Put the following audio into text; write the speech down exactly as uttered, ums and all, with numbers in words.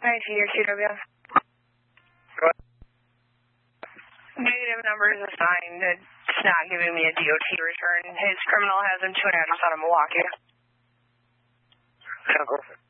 I T or C W. Go ahead. Negative number is assigned. It's not giving me a D O T return. His criminal has him to an address out of Milwaukee. ten, go for it.